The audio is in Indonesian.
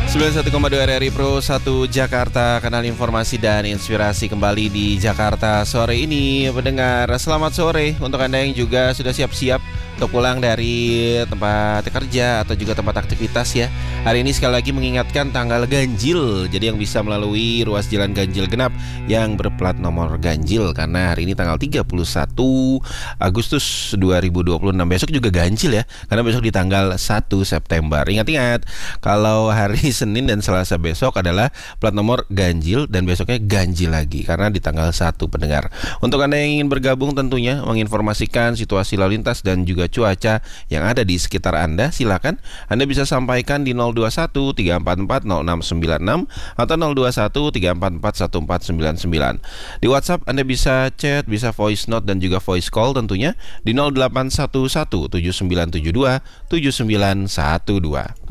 91,2 RRI Pro 1 Jakarta, kanal informasi dan inspirasi kembali di Jakarta sore ini. Pendengar, selamat sore untuk Anda yang juga sudah siap-siap untuk pulang dari tempat kerja atau juga tempat aktivitas ya. Hari ini sekali lagi mengingatkan tanggal ganjil. Jadi yang bisa melalui ruas jalan ganjil genap yang berplat nomor ganjil, karena hari ini tanggal 31 Agustus 2026. Besok juga ganjil ya, karena besok di tanggal 1 September. Ingat-ingat, kalau hari Senin dan Selasa besok adalah plat nomor ganjil dan besoknya ganjil lagi karena di tanggal 1, pendengar. Untuk Anda yang ingin bergabung tentunya menginformasikan situasi lalu lintas dan juga cuaca yang ada di sekitar Anda, silakan Anda bisa sampaikan di 021 344 0696 atau 021 344 1499. Di WhatsApp Anda bisa chat, bisa voice note dan juga voice call tentunya di 0811 7972 7912.